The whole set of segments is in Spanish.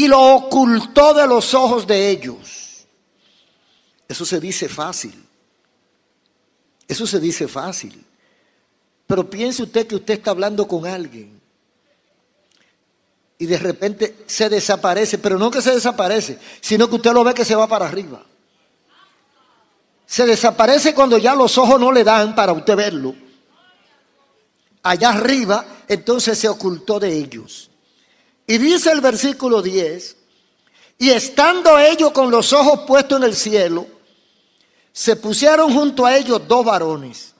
lo ocultó de los ojos de ellos. Eso se dice fácil. Eso se dice fácil. Pero piense usted que usted está hablando con alguien y de repente se desaparece, pero no que se desaparece, sino que usted lo ve que se va para arriba. Se desaparece cuando ya los ojos no le dan para usted verlo. Allá arriba, entonces se ocultó de ellos. Y dice el versículo 10, y estando ellos con los ojos puestos en el cielo, se pusieron junto a ellos dos varones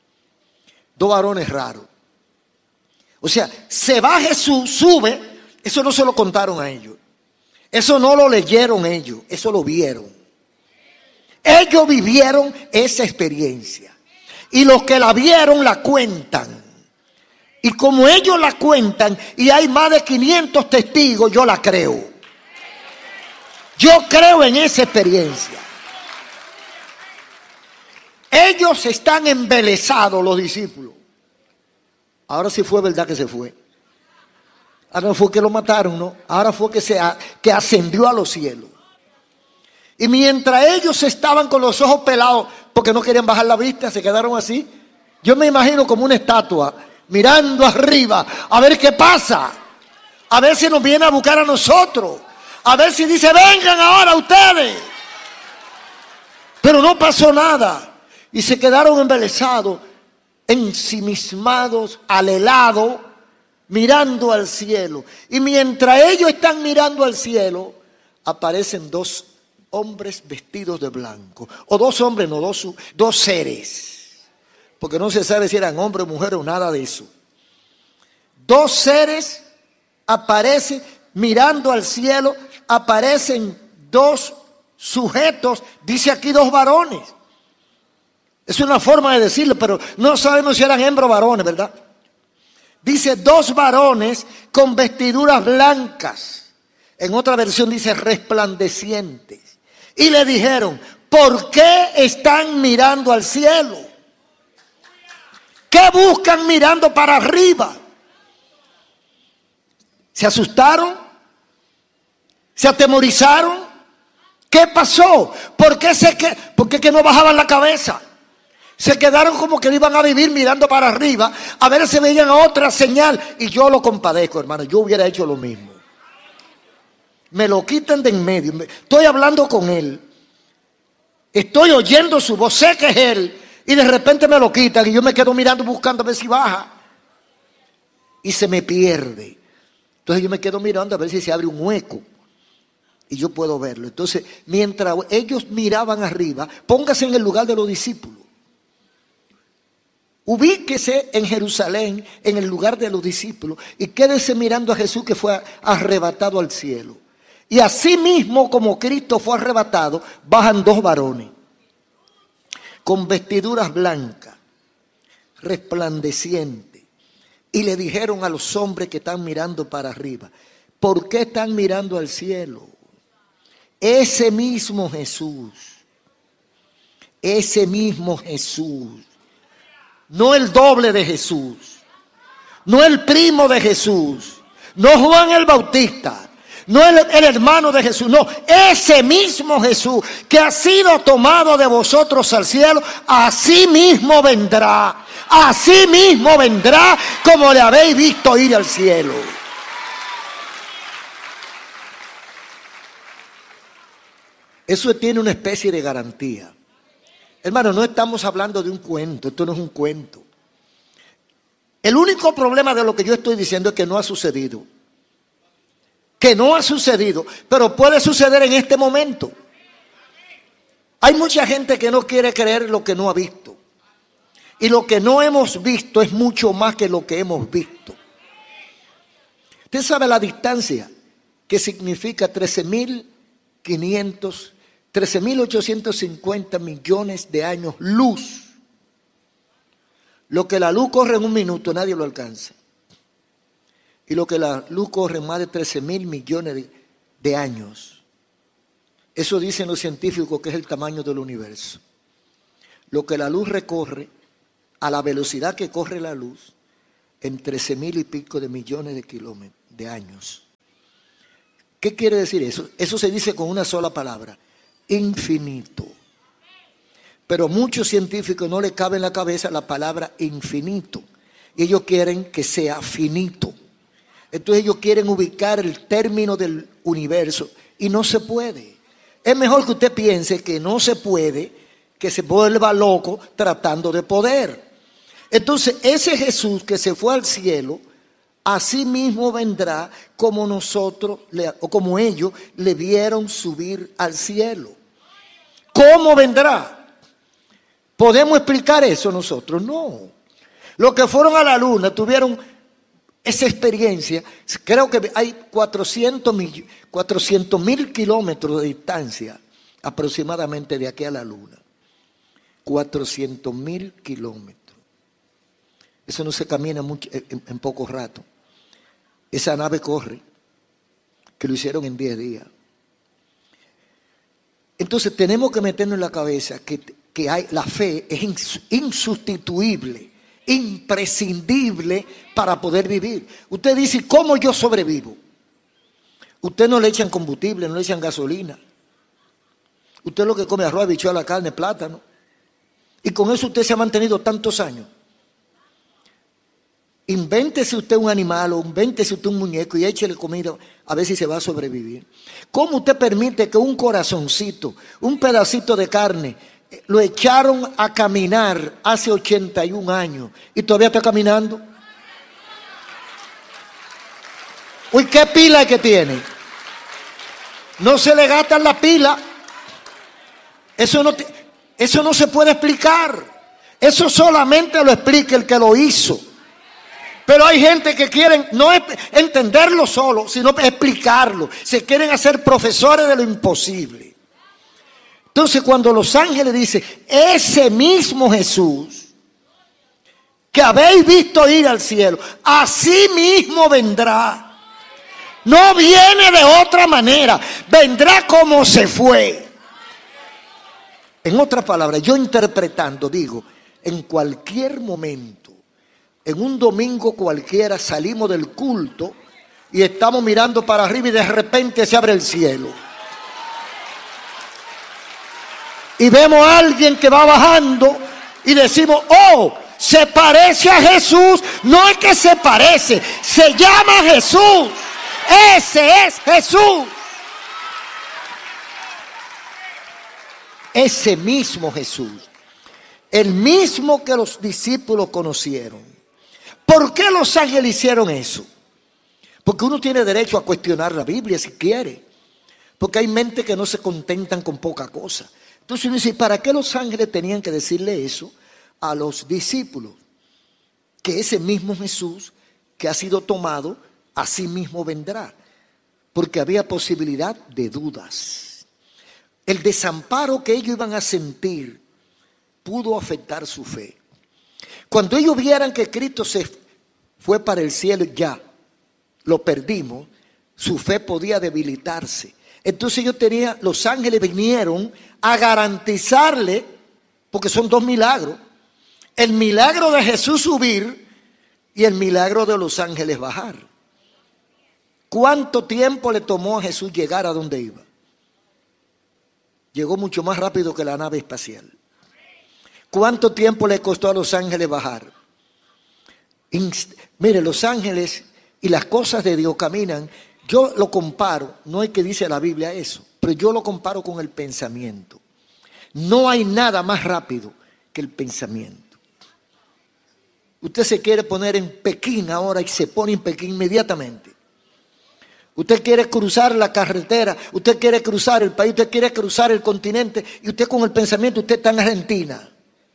raros. O sea, se va Jesús, sube, eso no se lo contaron a ellos. Eso no lo leyeron ellos, eso lo vieron. Ellos vivieron esa experiencia. Y los que la vieron la cuentan. Y como ellos la cuentan y hay más de 500 testigos, yo la creo. Yo creo en esa experiencia. Ellos están embelesados, los discípulos. Ahora sí fue verdad que se fue. Ahora no fue que lo mataron, no. Ahora fue que ascendió a los cielos. Y mientras ellos estaban con los ojos pelados, porque no querían bajar la vista, se quedaron así. Yo me imagino como una estatua, mirando arriba, a ver qué pasa. A ver si nos viene a buscar a nosotros. A ver si dice, vengan ahora ustedes. Pero no pasó nada. Y se quedaron embelesados, ensimismados, alelados, mirando al cielo. Y mientras ellos están mirando al cielo, aparecen dos hombres vestidos de blanco. O dos hombres, no, dos seres. Porque no se sabe si eran hombres o mujeres o nada de eso. Dos seres aparecen mirando al cielo, aparecen dos sujetos, dice aquí dos varones. Es una forma de decirlo, pero no sabemos si eran hembras o varones, ¿verdad? Dice dos varones con vestiduras blancas. En otra versión dice resplandecientes. Y le dijeron, ¿por qué están mirando al cielo? ¿Qué buscan mirando para arriba? ¿Se asustaron? ¿Se atemorizaron? ¿Qué pasó? ¿Por qué que no bajaban la cabeza? Se quedaron como que iban a vivir mirando para arriba, a ver si veían otra señal. Y yo lo compadezco, hermano, yo hubiera hecho lo mismo. Me lo quitan de en medio. Estoy hablando con él. Estoy oyendo su voz, sé que es él. Y de repente me lo quitan y yo me quedo mirando buscando a ver si baja. Y se me pierde. Entonces yo me quedo mirando a ver si se abre un hueco. Y yo puedo verlo. Entonces, mientras ellos miraban arriba, póngase en el lugar de los discípulos. Ubíquese en Jerusalén, en el lugar de los discípulos, y quédese mirando a Jesús que fue arrebatado al cielo. Y así mismo como Cristo fue arrebatado, bajan dos varones con vestiduras blancas, resplandecientes, y le dijeron a los hombres que están mirando para arriba, ¿por qué están mirando al cielo? Ese mismo Jesús, no el doble de Jesús, no el primo de Jesús, no Juan el Bautista, no el hermano de Jesús, no, ese mismo Jesús que ha sido tomado de vosotros al cielo, así mismo vendrá como le habéis visto ir al cielo. Eso tiene una especie de garantía. Hermano, no estamos hablando de un cuento, esto no es un cuento. El único problema de lo que yo estoy diciendo es que no ha sucedido. Que no ha sucedido, pero puede suceder en este momento. Hay mucha gente que no quiere creer lo que no ha visto. Y lo que no hemos visto es mucho más que lo que hemos visto. Usted sabe la distancia que significa 13.850 millones de años luz. Lo que la luz corre en un minuto, nadie lo alcanza. Y lo que la luz corre en más de 13.000 millones de años. Eso dicen los científicos que es el tamaño del universo. Lo que la luz recorre, a la velocidad que corre la luz, en 13.000 y pico de millones de kilómetros, de años. ¿Qué quiere decir eso? Eso se dice con una sola palabra: infinito. Pero a muchos científicos no les cabe en la cabeza la palabra infinito. Y ellos quieren que sea finito. Entonces ellos quieren ubicar el término del universo y no se puede. Es mejor que usted piense que no se puede, que se vuelva loco tratando de poder. Entonces ese Jesús que se fue al cielo, así mismo vendrá como nosotros, o como ellos le vieron subir al cielo. ¿Cómo vendrá? ¿Podemos explicar eso nosotros? No. Los que fueron a la luna tuvieron esa experiencia. Creo que hay 400.000 kilómetros de distancia aproximadamente de aquí a la luna. 400.000 kilómetros. Eso no se camina mucho, en poco rato. Esa nave corre, que lo hicieron en 10 días. Entonces tenemos que meternos en la cabeza que la fe es insustituible, imprescindible para poder vivir. Usted dice, ¿cómo yo sobrevivo? Usted no le echan combustible, no le echan gasolina. Usted lo que come arroz, habichuela, carne, plátano. Y con eso usted se ha mantenido tantos años. Invéntese usted un animal o invéntese usted un muñeco y échele comida a ver si se va a sobrevivir. ¿Cómo usted permite que un corazoncito, un pedacito de carne, lo echaron a caminar hace 81 años y todavía está caminando? Uy, ¿qué pila es que tiene? No se le gastan la pila. Eso no se puede explicar. Eso solamente lo explica el que lo hizo. Pero hay gente que quieren no entenderlo solo, sino explicarlo. Se quieren hacer profesores de lo imposible. Entonces, cuando los ángeles dicen, ese mismo Jesús que habéis visto ir al cielo, así mismo vendrá. No viene de otra manera, vendrá como se fue. En otras palabras, yo interpretando, digo, en cualquier momento, en un domingo cualquiera salimos del culto y estamos mirando para arriba y de repente se abre el cielo. Y vemos a alguien que va bajando y decimos, oh, se parece a Jesús. No es que se parece, se llama Jesús. Ese es Jesús. Ese mismo Jesús. El mismo que los discípulos conocieron. ¿Por qué los ángeles hicieron eso? Porque uno tiene derecho a cuestionar la Biblia si quiere. Porque hay mentes que no se contentan con poca cosa. Entonces uno dice, ¿para qué los ángeles tenían que decirle eso a los discípulos? Que ese mismo Jesús que ha sido tomado, así mismo vendrá. Porque había posibilidad de dudas. El desamparo que ellos iban a sentir pudo afectar su fe. Cuando ellos vieran que Cristo se fue para el cielo, ya lo perdimos, su fe podía debilitarse. Entonces los ángeles vinieron a garantizarle, porque son dos milagros, el milagro de Jesús subir y el milagro de los ángeles bajar. ¿Cuánto tiempo le tomó a Jesús llegar a donde iba? Llegó mucho más rápido que la nave espacial. ¿Cuánto tiempo le costó a los ángeles bajar? Mire, los ángeles y las cosas de Dios caminan. Yo lo comparo, no es que dice la Biblia eso, pero yo lo comparo con el pensamiento. No hay nada más rápido que el pensamiento. Usted se quiere poner en Pekín ahora y se pone en Pekín inmediatamente. Usted quiere cruzar la carretera, usted quiere cruzar el país, usted quiere cruzar el continente y usted con el pensamiento, usted está en Argentina.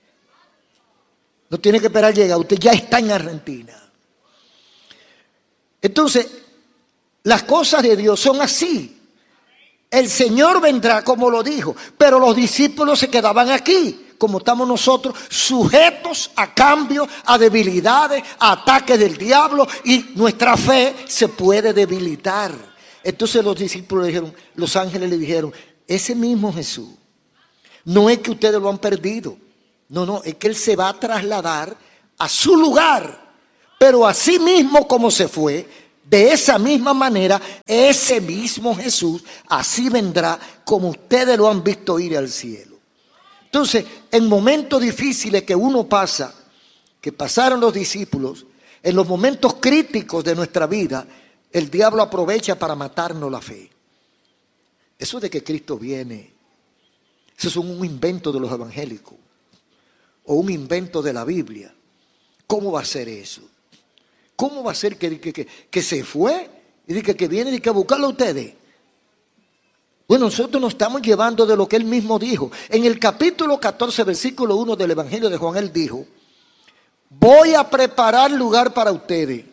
No tiene que esperar llegar, usted ya está en Argentina. Entonces, las cosas de Dios son así. El Señor vendrá como lo dijo, pero los discípulos se quedaban aquí, como estamos nosotros, sujetos a cambios, a debilidades, a ataques del diablo, y nuestra fe se puede debilitar. Entonces los discípulos dijeron, los ángeles le dijeron, ese mismo Jesús, no es que ustedes lo han perdido. No, es que Él se va a trasladar a su lugar. Pero así mismo como se fue, De esa misma manera, ese mismo Jesús así vendrá como ustedes lo han visto ir al cielo. Entonces, en momentos difíciles que uno pasa, que pasaron los discípulos, en los momentos críticos de nuestra vida, el diablo aprovecha para matarnos la fe. Eso de que Cristo viene, eso es un invento de los evangélicos o un invento de la Biblia. ¿Cómo va a ser eso? ¿Cómo va a ser que se fue y que viene y que a buscarlo a ustedes? Bueno, nosotros nos estamos llevando de lo que él mismo dijo. En el capítulo 14, versículo 1 del Evangelio de Juan, él dijo: voy a preparar lugar para ustedes.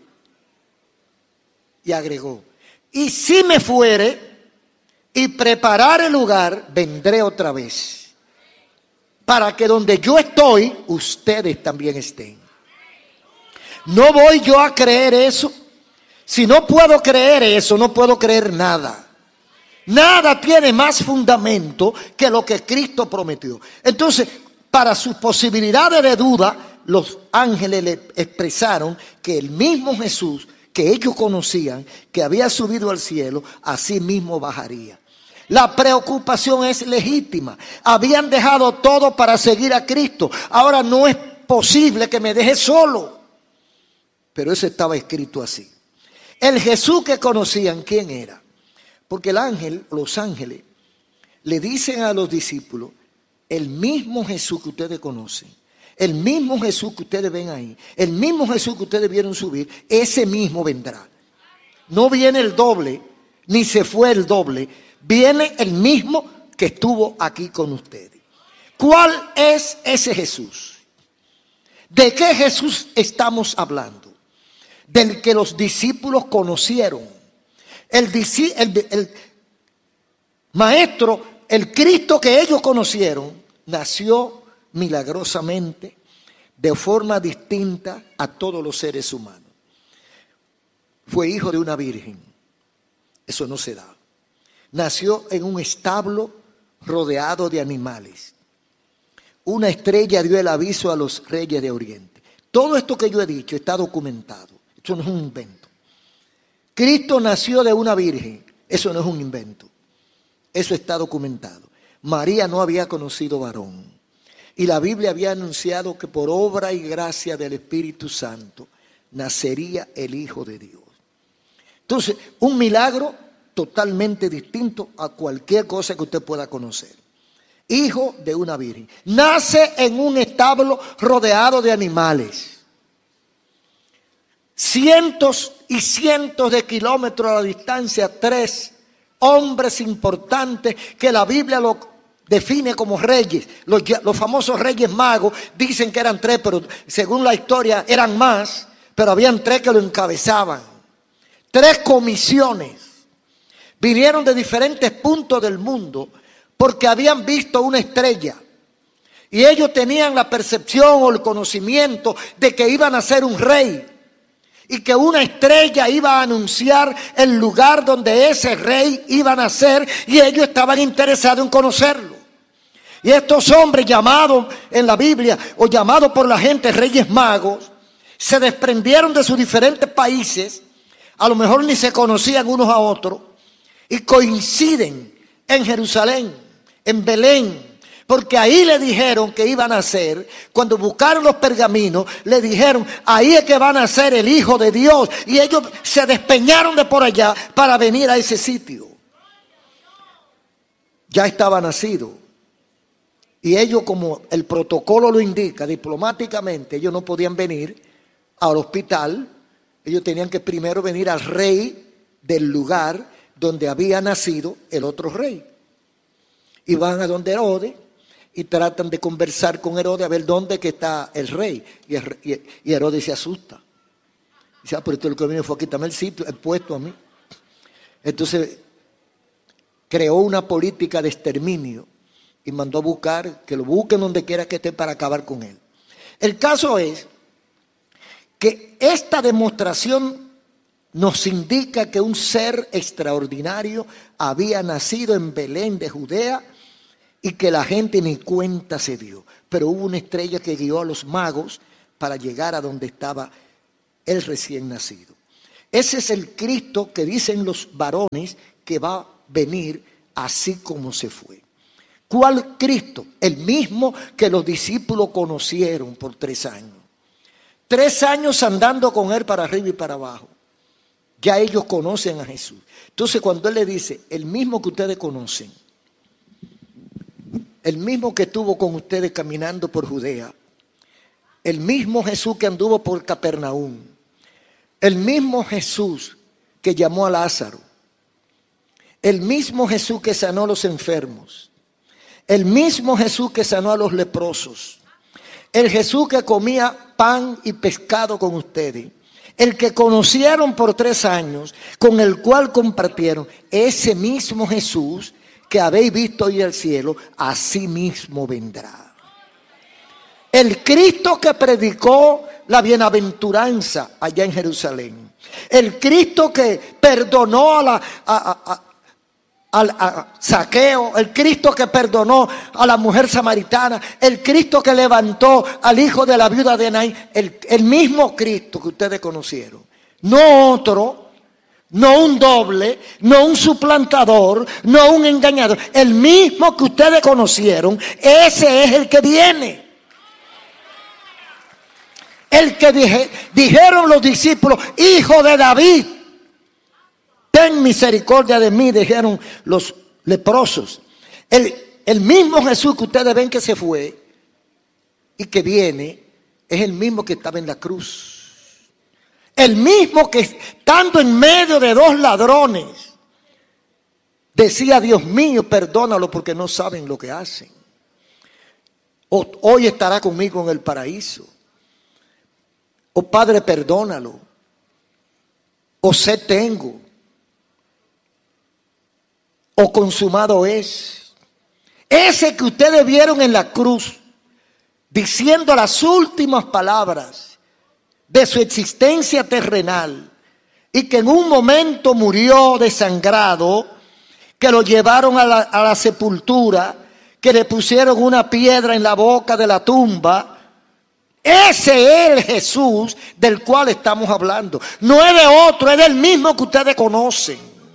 Y agregó: y si me fuere y preparar el lugar, vendré otra vez, para que donde yo estoy, ustedes también estén. ¿No voy yo a creer eso? Si no puedo creer eso, no puedo creer nada. Nada tiene más fundamento que lo que Cristo prometió. Entonces, para sus posibilidades de duda, los ángeles le expresaron que el mismo Jesús que ellos conocían, que había subido al cielo, así mismo bajaría. La preocupación es legítima. Habían dejado todo para seguir a Cristo. Ahora no es posible que me deje solo. Pero eso estaba escrito así. El Jesús que conocían, ¿quién era? Porque los ángeles, le dicen a los discípulos: el mismo Jesús que ustedes conocen, el mismo Jesús que ustedes ven ahí, el mismo Jesús que ustedes vieron subir, ese mismo vendrá. No viene el doble, ni se fue el doble, viene el mismo que estuvo aquí con ustedes. ¿Cuál es ese Jesús? ¿De qué Jesús estamos hablando? Del que los discípulos conocieron. El maestro, el Cristo que ellos conocieron, nació milagrosamente, de forma distinta a todos los seres humanos. Fue hijo de una virgen. Eso no se da. Nació en un establo rodeado de animales. Una estrella dio el aviso a los reyes de Oriente. Todo esto que yo he dicho está documentado. Eso no es un invento. Cristo nació de una virgen. Eso no es un invento. Eso está documentado. María no había conocido varón. Y la Biblia había anunciado que por obra y gracia del Espíritu Santo nacería el Hijo de Dios. Entonces, un milagro totalmente distinto a cualquier cosa que usted pueda conocer. Hijo de una virgen. Nace en un establo rodeado de animales. Cientos y cientos de kilómetros a la distancia, 3 hombres importantes que la Biblia lo define como reyes. Los famosos reyes magos dicen que eran 3, pero según la historia eran más, pero habían 3 que lo encabezaban. 3 comisiones. Vinieron de diferentes puntos del mundo porque habían visto una estrella. Y ellos tenían la percepción o el conocimiento de que iban a ser un rey. Y que una estrella iba a anunciar el lugar donde ese rey iba a nacer, y ellos estaban interesados en conocerlo. Y estos hombres llamados en la Biblia, o llamados por la gente reyes magos, se desprendieron de sus diferentes países, a lo mejor ni se conocían unos a otros, y coinciden en Jerusalén, en Belén. Porque ahí le dijeron que iban a nacer. Cuando buscaron los pergaminos, le dijeron: ahí es que va a nacer el Hijo de Dios. Y ellos se despeñaron de por allá para venir a ese sitio. Ya estaba nacido. Y ellos, como el protocolo lo indica, diplomáticamente, ellos no podían venir al hospital. Ellos tenían que primero venir al rey del lugar donde había nacido el otro rey. Y van a donde Herodes. Y tratan de conversar con Herodes a ver dónde que está el rey. Y Herodes se asusta. Dice: pero esto es lo que vino fue a quitarme el sitio, el puesto a mí. Entonces creó una política de exterminio y mandó a buscar, que lo busquen donde quiera que esté para acabar con él. El caso es que esta demostración nos indica que un ser extraordinario había nacido en Belén de Judea, y que la gente ni cuenta se dio. Pero hubo una estrella que guió a los magos para llegar a donde estaba el recién nacido. Ese es el Cristo que dicen los varones que va a venir así como se fue. ¿Cuál Cristo? El mismo que los discípulos conocieron por 3 años. 3 años andando con él para arriba y para abajo. Ya ellos conocen a Jesús. Entonces cuando él le dice, el mismo que ustedes conocen, el mismo que estuvo con ustedes caminando por Judea, el mismo Jesús que anduvo por Capernaum, el mismo Jesús que llamó a Lázaro, el mismo Jesús que sanó a los enfermos, el mismo Jesús que sanó a los leprosos, el Jesús que comía pan y pescado con ustedes, el que conocieron por 3 años, con el cual compartieron, ese mismo Jesús que habéis visto ir al cielo, así mismo vendrá. El Cristo que predicó la bienaventuranza allá en Jerusalén. El Cristo que perdonó al Zaqueo, el Cristo que perdonó a la mujer samaritana, el Cristo que levantó al hijo de la viuda de Naín, el mismo Cristo que ustedes conocieron. No otro, no un doble, no un suplantador, no un engañador. El mismo que ustedes conocieron, ese es el que viene. El que dijeron los discípulos, hijo de David, ten misericordia de mí, dijeron los leprosos. El mismo Jesús que ustedes ven que se fue y que viene, es el mismo que estaba en la cruz. El mismo que estando en medio de 2 ladrones, decía, Dios mío, perdónalo porque no saben lo que hacen. Hoy estará conmigo en el paraíso. O Padre, perdónalo. O sed tengo. O consumado es. Ese que ustedes vieron en la cruz, diciendo las últimas palabras de su existencia terrenal, y que en un momento murió desangrado, que lo llevaron a la sepultura, que le pusieron una piedra en la boca de la tumba. Ese es el Jesús del cual estamos hablando. No es de otro, es del mismo que ustedes conocen.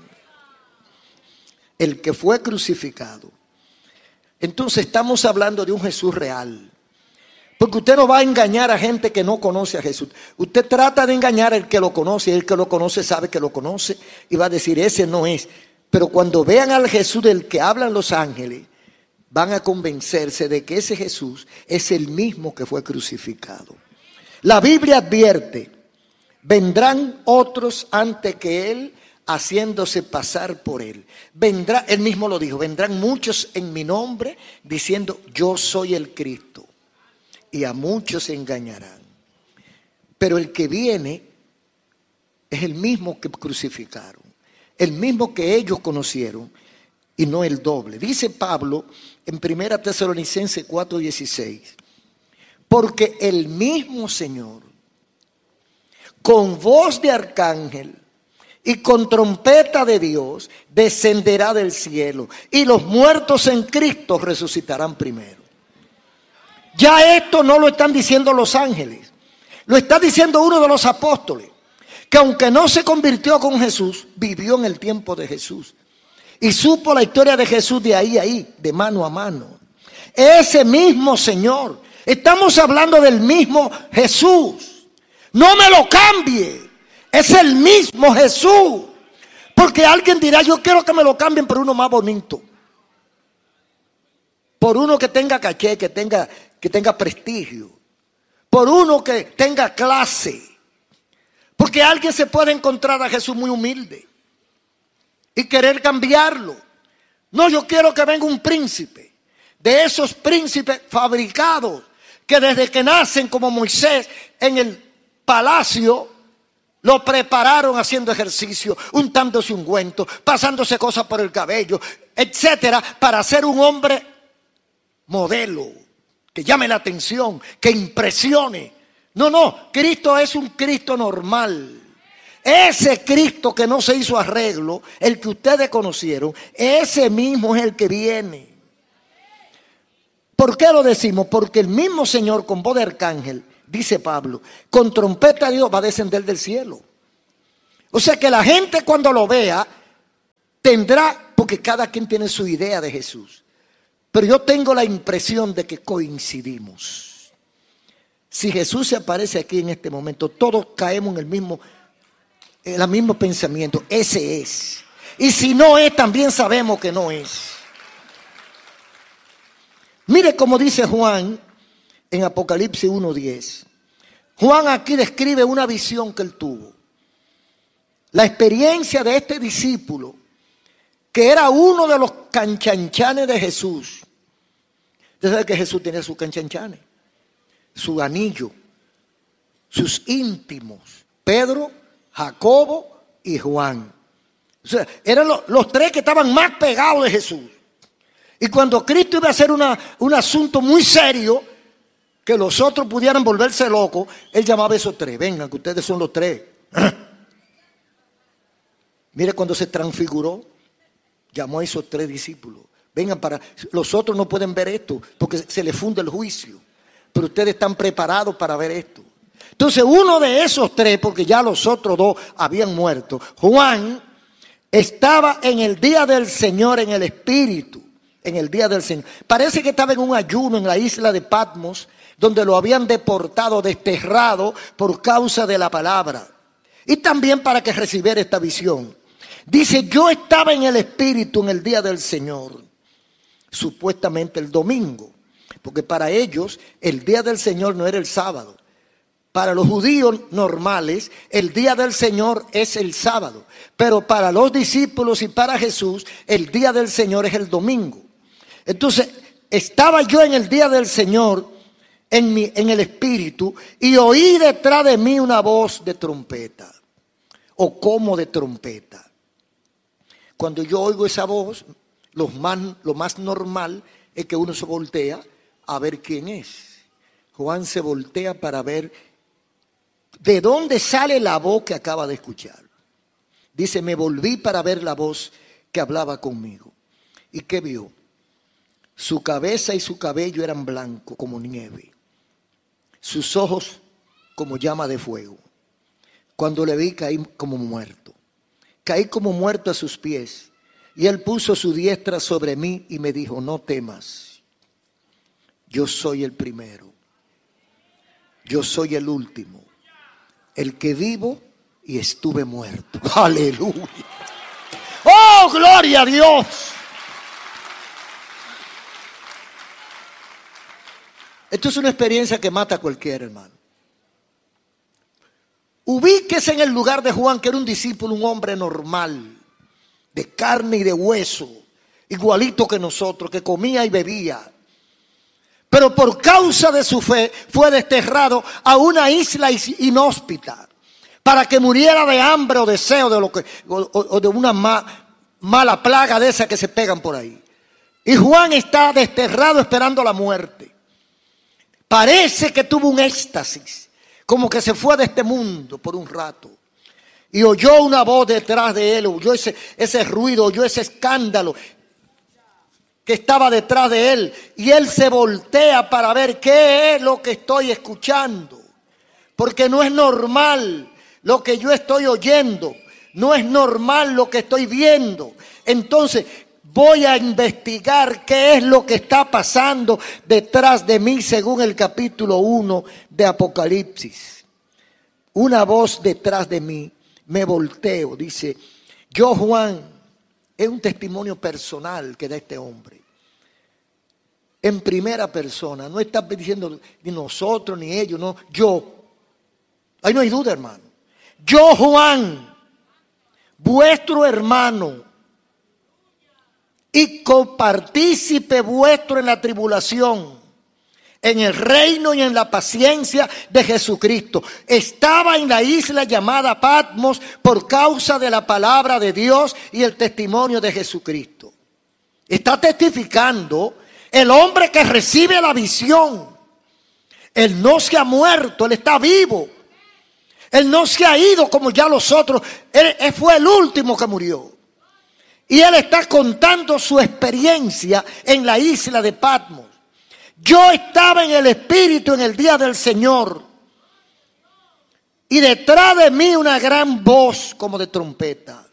El que fue crucificado. Entonces estamos hablando de un Jesús real. Porque usted no va a engañar a gente que no conoce a Jesús. Usted trata de engañar al que lo conoce, y el que lo conoce sabe que lo conoce y va a decir, ese no es. Pero cuando vean al Jesús del que hablan los ángeles, van a convencerse de que ese Jesús es el mismo que fue crucificado. La Biblia advierte, vendrán otros antes que él, haciéndose pasar por él. Vendrá, él mismo lo dijo, vendrán muchos en mi nombre diciendo, yo soy el Cristo. Y a muchos se engañarán. Pero el que viene es el mismo que crucificaron, el mismo que ellos conocieron, y no el doble. Dice Pablo en 1 Tesalonicenses 4:16, porque el mismo Señor, con voz de arcángel y con trompeta de Dios, descenderá del cielo, y los muertos en Cristo resucitarán primero. Ya esto no lo están diciendo los ángeles, lo está diciendo uno de los apóstoles, que aunque no se convirtió con Jesús, vivió en el tiempo de Jesús. Y supo la historia de Jesús de ahí a ahí, de mano a mano. Ese mismo Señor. Estamos hablando del mismo Jesús. No me lo cambie. Es el mismo Jesús. Porque alguien dirá, yo quiero que me lo cambien por uno más bonito. Por uno que tenga caché, que tenga prestigio. Por uno que tenga clase. Porque alguien se puede encontrar a Jesús muy humilde y querer cambiarlo. No, yo quiero que venga un príncipe, de esos príncipes fabricados que desde que nacen como Moisés en el palacio lo prepararon haciendo ejercicio, untándose ungüento, pasándose cosas por el cabello, etcétera, para ser un hombre modelo, que llame la atención, que impresione. No, Cristo es un Cristo normal. Ese Cristo que no se hizo arreglo, el que ustedes conocieron, ese mismo es el que viene. ¿Por qué lo decimos? Porque el mismo Señor con voz de arcángel, dice Pablo, con trompeta de Dios va a descender del cielo. O sea que la gente cuando lo vea tendrá, porque cada quien tiene su idea de Jesús, pero yo tengo la impresión de que coincidimos. Si Jesús se aparece aquí en este momento, todos caemos en el mismo pensamiento, ese es. Y si no es, también sabemos que no es. Mire cómo dice Juan en Apocalipsis 1:10. Juan aquí describe una visión que él tuvo. La experiencia de este discípulo, que era uno de los canchanchanes de Jesús. Usted sabe que Jesús tenía sus canchanchanes, su anillo, sus íntimos, Pedro, Jacobo y Juan. O sea, eran los tres que estaban más pegados de Jesús. Y cuando Cristo iba a hacer un asunto muy serio, que los otros pudieran volverse locos, él llamaba a esos tres. Vengan, que ustedes son los tres. Mire cuando se transfiguró, llamó a esos tres discípulos. Vengan, los otros no pueden ver esto porque se les funde el juicio. Pero ustedes están preparados para ver esto. Entonces uno de esos tres, porque ya los otros dos habían muerto, Juan, estaba en el día del Señor en el Espíritu. En el día del Señor. Parece que estaba en un ayuno en la isla de Patmos, donde lo habían deportado, desterrado por causa de la palabra. Y también para que recibiera esta visión. Dice, yo estaba en el Espíritu en el día del Señor, supuestamente el domingo, porque para ellos el día del Señor no era el sábado. Para los judíos normales, el día del Señor es el sábado, pero para los discípulos y para Jesús, el día del Señor es el domingo. Entonces, estaba yo en el día del Señor, en el Espíritu, y oí detrás de mí una voz de trompeta, o como de trompeta. Cuando yo oigo esa voz, lo más normal es que uno se voltea a ver quién es. Juan se voltea para ver de dónde sale la voz que acaba de escuchar. Dice, me volví para ver la voz que hablaba conmigo. ¿Y qué vio? Su cabeza y su cabello eran blancos como nieve. Sus ojos como llama de fuego. Cuando le vi caí como muerto. Caí como muerto a sus pies. Y él puso su diestra sobre mí y me dijo, no temas. Yo soy el primero. Yo soy el último. El que vivo y estuve muerto. Aleluya. ¡Oh, gloria a Dios! Esto es una experiencia que mata a cualquiera, hermano. Ubíquese en el lugar de Juan, que era un discípulo, un hombre normal, de carne y de hueso, igualito que nosotros, que comía y bebía. Pero por causa de su fe fue desterrado a una isla inhóspita para que muriera de hambre o de sed o de una mala plaga de esas que se pegan por ahí. Y Juan está desterrado esperando la muerte. Parece que tuvo un éxtasis, como que se fue de este mundo por un rato. Y oyó una voz detrás de él, oyó ese ruido, oyó ese escándalo que estaba detrás de él. Y él se voltea para ver qué es lo que estoy escuchando. Porque no es normal lo que yo estoy oyendo. No es normal lo que estoy viendo. Entonces voy a investigar qué es lo que está pasando detrás de mí según el capítulo 1 de Apocalipsis. Una voz detrás de mí. Me volteo, dice, yo Juan, es un testimonio personal que da este hombre. En primera persona, no está diciendo ni nosotros ni ellos, no, yo. Ahí no hay duda, hermano. Yo Juan, vuestro hermano y copartícipe vuestro en la tribulación, en el reino y en la paciencia de Jesucristo. Estaba en la isla llamada Patmos por causa de la palabra de Dios y el testimonio de Jesucristo. Está testificando el hombre que recibe la visión. Él no se ha muerto, él está vivo. Él no se ha ido como ya los otros. Él fue el último que murió. Y él está contando su experiencia en la isla de Patmos. Yo estaba en el Espíritu en el día del Señor. y detrás de mí una gran voz como de trompeta.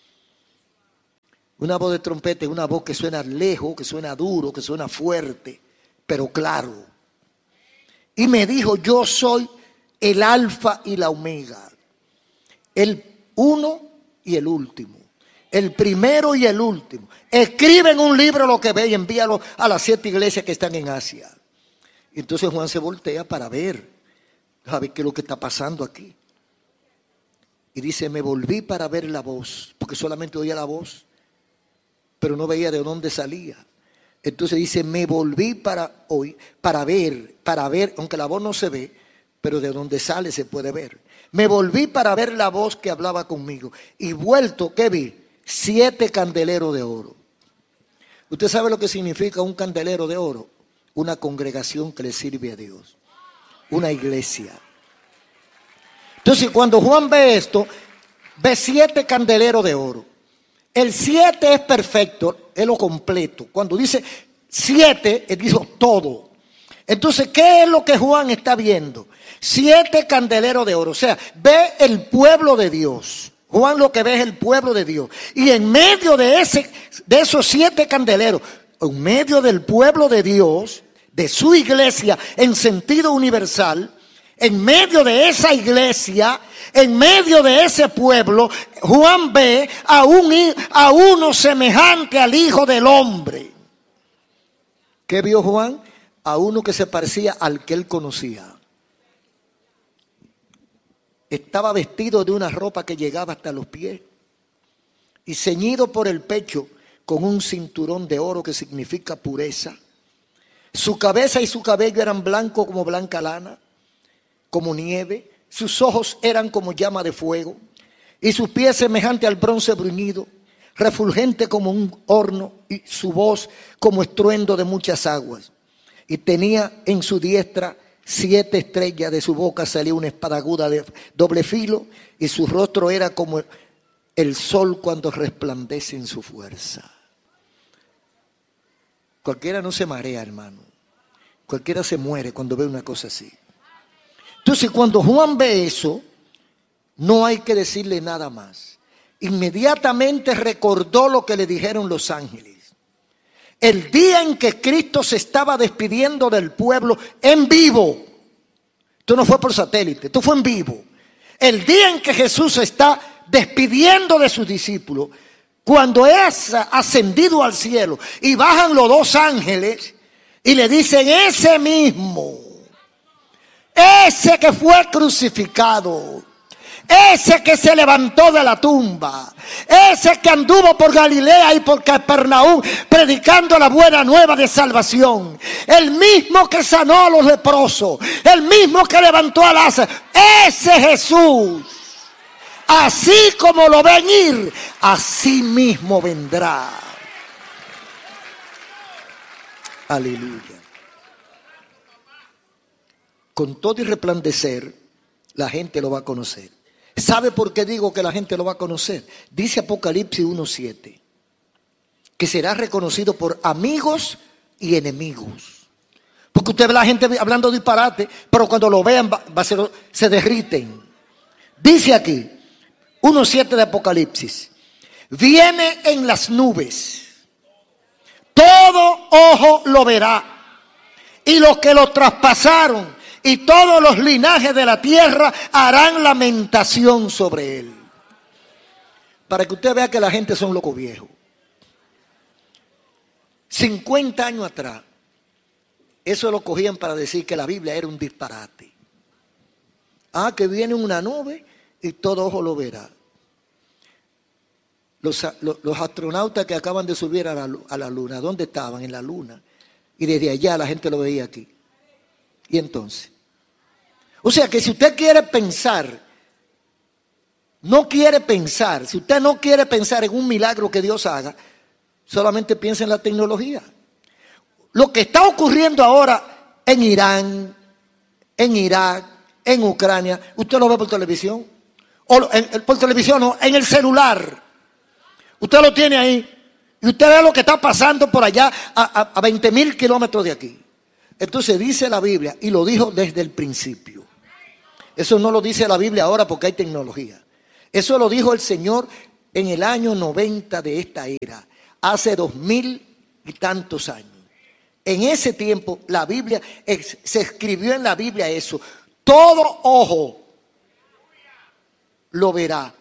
Una voz de trompeta es una voz que suena lejos, que suena duro, que suena fuerte, pero claro. Y me dijo, yo soy el alfa y la omega, el uno y el último, el primero y el último. Escribe en un libro lo que ve y envíalo a las 7 iglesias que están en Asia. Y entonces Juan se voltea para ver, a ver qué es lo que está pasando aquí. Y dice, me volví para ver la voz, porque solamente oía la voz, pero no veía de dónde salía. Entonces dice, me volví para ver, aunque la voz no se ve, pero de donde sale se puede ver. Me volví para ver la voz que hablaba conmigo. Y vuelto, ¿qué vi? 7 candeleros de oro. ¿Usted sabe lo que significa un candelero de oro? Una congregación que le sirve a Dios. Una iglesia. Entonces cuando Juan ve esto, ve 7 candeleros de oro. El 7 es perfecto, es lo completo. Cuando dice 7, él dijo todo. Entonces, ¿qué es lo que Juan está viendo? 7 candeleros de oro. O sea, ve el pueblo de Dios. Juan lo que ve es el pueblo de Dios. Y en medio de esos 7 candeleros, en medio del pueblo de Dios, de su iglesia en sentido universal, en medio de esa iglesia, en medio de ese pueblo, Juan ve a uno semejante al Hijo del Hombre. ¿Qué vio Juan? A uno que se parecía al que él conocía. Estaba vestido de una ropa que llegaba hasta los pies y ceñido por el pecho con un cinturón de oro que significa pureza. Su cabeza y su cabello eran blancos como blanca lana, como nieve. Sus ojos eran como llama de fuego y sus pies semejante al bronce bruñido, refulgente como un horno, y su voz como estruendo de muchas aguas. Y tenía en su diestra 7 estrellas, de su boca salía una espada aguda de doble filo, y su rostro era como el sol cuando resplandece en su fuerza. Cualquiera no se marea, hermano. Cualquiera se muere cuando ve una cosa así. Entonces, cuando Juan ve eso, no hay que decirle nada más. Inmediatamente recordó lo que le dijeron los ángeles. El día en que Cristo se estaba despidiendo del pueblo en vivo. Esto no fue por satélite, esto fue en vivo. El día en que Jesús se está despidiendo de sus discípulos, cuando es ascendido al cielo y bajan los 2 ángeles y le dicen, ese mismo, ese que fue crucificado, ese que se levantó de la tumba, ese que anduvo por Galilea y por Capernaum predicando la buena nueva de salvación, el mismo que sanó a los leprosos, el mismo que levantó a Lázaro, ese Jesús, así como lo ven ir, así mismo vendrá. Aleluya. Con todo y resplandecer, la gente lo va a conocer. ¿Sabe por qué digo que la gente lo va a conocer? Dice Apocalipsis 1:7, que será reconocido por amigos y enemigos. Porque usted ve a la gente hablando disparate, pero cuando lo vean se derriten. Dice aquí, 1:7 de Apocalipsis, viene en las nubes, todo ojo lo verá, y los que lo traspasaron y todos los linajes de la tierra harán lamentación sobre él. Para que usted vea que la gente son locos viejos. 50 años atrás, eso lo cogían para decir que la Biblia era un disparate. Que viene una nube y todo ojo lo verá. Los astronautas que acaban de subir a la luna, ¿dónde estaban? En la luna. Y desde allá la gente lo veía aquí. Y entonces, o sea que si usted quiere pensar, si usted no quiere pensar en un milagro que Dios haga, solamente piensa en la tecnología. Lo que está ocurriendo ahora en Irán, en Irak, en Ucrania, usted lo ve por televisión. Por televisión no, en el celular. Usted lo tiene ahí. Y usted ve lo que está pasando por allá a 20,000 kilómetros de aquí. Entonces dice la Biblia, y lo dijo desde el principio. Eso no lo dice la Biblia ahora porque hay tecnología. Eso lo dijo el Señor en el año 90 de esta era, hace 2000 y tantos años. En ese tiempo la Biblia, se escribió en la Biblia eso. Todo ojo lo verá.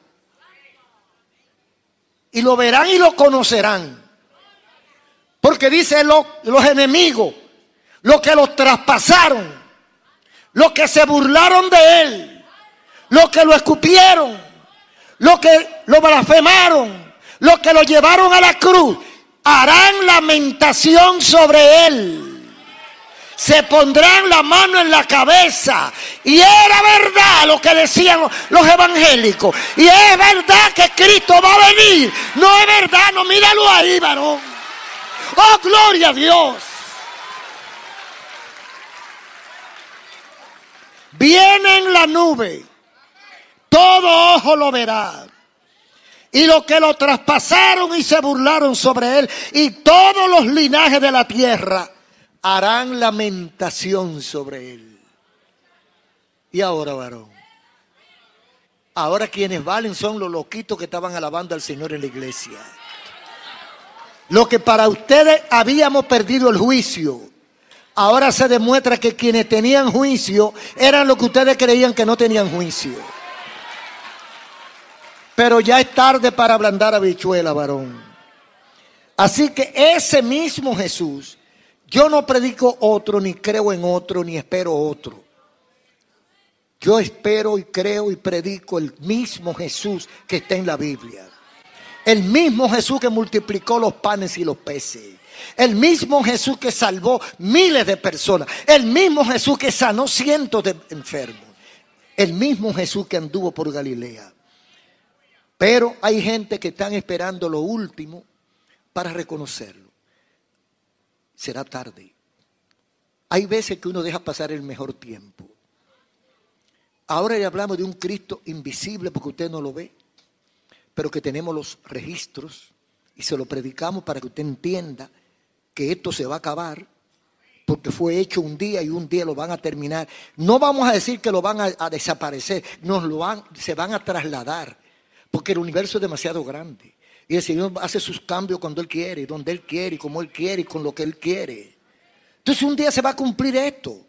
Y lo verán y lo conocerán. Porque dice los enemigos, los que los traspasaron, los que se burlaron de él, los que lo escupieron, los que lo blasfemaron, los que lo llevaron a la cruz, harán lamentación sobre él. Se pondrán la mano en la cabeza. Y era verdad lo que decían los evangélicos. Y es verdad que Cristo va a venir. No es verdad, no, míralo ahí, varón. Oh, gloria a Dios. Viene en la nube. Todo ojo lo verá. Y los que lo traspasaron y se burlaron sobre él, y todos los linajes de la tierra harán lamentación sobre él. Y ahora, varón, ahora quienes valen son los loquitos que estaban alabando al Señor en la iglesia. Lo que para ustedes habíamos perdido el juicio, ahora se demuestra que quienes tenían juicio eran los que ustedes creían que no tenían juicio. Pero ya es tarde para ablandar habichuela, varón. Así que ese mismo Jesús, yo no predico otro, ni creo en otro, ni espero otro. Yo espero y creo y predico el mismo Jesús que está en la Biblia. El mismo Jesús que multiplicó los panes y los peces. El mismo Jesús que salvó miles de personas. El mismo Jesús que sanó cientos de enfermos. El mismo Jesús que anduvo por Galilea. Pero hay gente que están esperando lo último para reconocerlo. Será tarde. Hay veces que uno deja pasar el mejor tiempo. Ahora le hablamos de un Cristo invisible porque usted no lo ve, pero que tenemos los registros y se lo predicamos para que usted entienda que esto se va a acabar porque fue hecho un día y un día lo van a terminar. No vamos a decir que lo van a desaparecer, se van a trasladar. Porque el universo es demasiado grande. Y el Señor hace sus cambios cuando Él quiere, donde Él quiere, y como Él quiere, y con lo que Él quiere. Entonces un día se va a cumplir esto.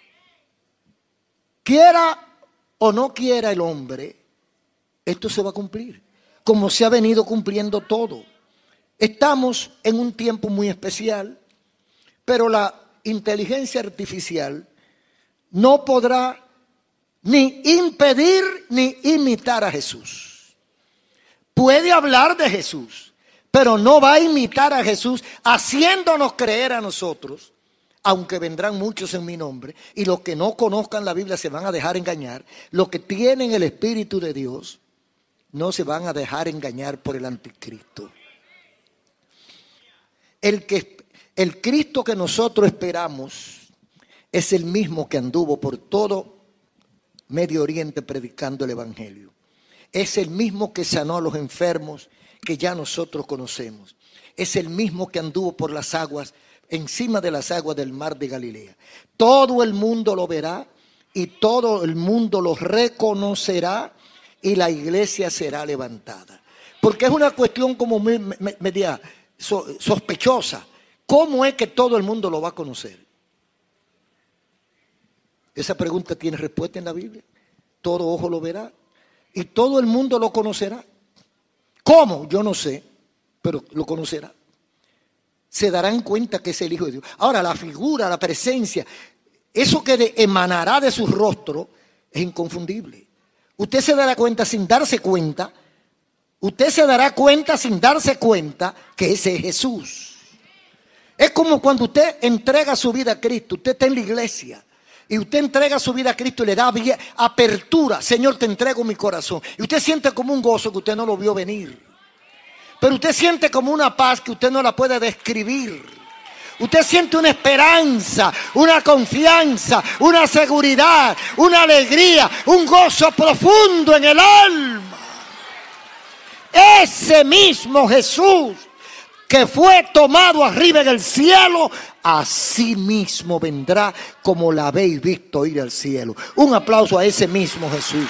Quiera o no quiera el hombre, esto se va a cumplir. Como se ha venido cumpliendo todo. Estamos en un tiempo muy especial, pero la inteligencia artificial no podrá ni impedir ni imitar a Jesús. Puede hablar de Jesús, pero no va a imitar a Jesús haciéndonos creer a nosotros, aunque vendrán muchos en mi nombre, y los que no conozcan la Biblia se van a dejar engañar. Los que tienen el Espíritu de Dios no se van a dejar engañar por el anticristo. El Cristo que nosotros esperamos es el mismo que anduvo por todo Medio Oriente predicando el Evangelio. Es el mismo que sanó a los enfermos que ya nosotros conocemos. Es el mismo que anduvo por las aguas, encima de las aguas del mar de Galilea. Todo el mundo lo verá y todo el mundo lo reconocerá y la iglesia será levantada. Porque es una cuestión como media sospechosa. ¿Cómo es que todo el mundo lo va a conocer? Esa pregunta tiene respuesta en la Biblia. Todo ojo lo verá. Y todo el mundo lo conocerá. ¿Cómo? Yo no sé, pero lo conocerá. Se darán cuenta que es el Hijo de Dios. Ahora, la figura, la presencia, eso que emanará de su rostro es inconfundible. Usted se dará cuenta sin darse cuenta. Usted se dará cuenta sin darse cuenta que ese es Jesús. Es como cuando usted entrega su vida a Cristo. Usted está en la iglesia. Y usted entrega su vida a Cristo y le da apertura. Señor, te entrego mi corazón. Y usted siente como un gozo que usted no lo vio venir. Pero usted siente como una paz que usted no la puede describir. Usted siente una esperanza, una confianza, una seguridad, una alegría, un gozo profundo en el alma. Ese mismo Jesús que fue tomado arriba en el cielo, así mismo vendrá como la habéis visto ir al cielo. Un aplauso a ese mismo Jesús.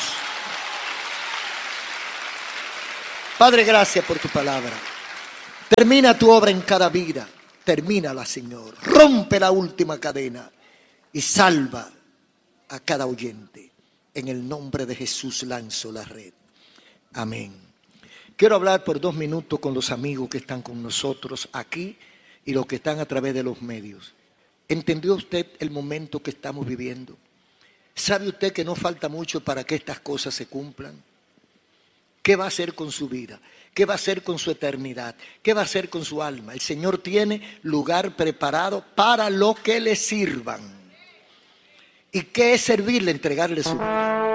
Padre, gracias por tu palabra. Termina tu obra en cada vida. Termínala, Señor. Rompe la última cadena y salva a cada oyente. En el nombre de Jesús lanzo la red. Amén. Quiero hablar por 2 minutos con los amigos que están con nosotros aquí y los que están a través de los medios. ¿Entendió usted el momento que estamos viviendo? ¿Sabe usted que no falta mucho para que estas cosas se cumplan? ¿Qué va a hacer con su vida? ¿Qué va a hacer con su eternidad? ¿Qué va a hacer con su alma? El Señor tiene lugar preparado para lo que le sirvan. ¿Y qué es servirle? Entregarle su vida.